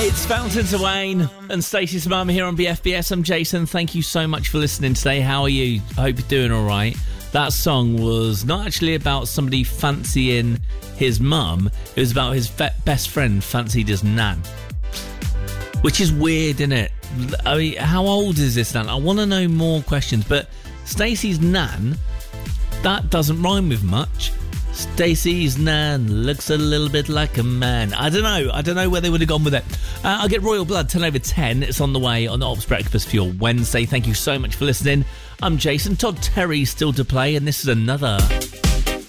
It's Fountains of Wayne and Stacey's mum here on BFBS. I'm Jason. Thank you so much for listening today. How are you? I hope you're doing all right. That song was not actually about somebody fancying his mum. It was about his best friend fancied his nan. Which is weird, isn't it? I mean, how old is this nan? I want to know more questions. But Stacey's nan, that doesn't rhyme with much. Stacey's nan looks a little bit like a man. I don't know where they would have gone with it. I'll get Royal Blood 10 over 10. It's on the way on the Ops Breakfast for your Wednesday. Thank you so much for listening. I'm Jason. Todd Terry's still to play, and this is another.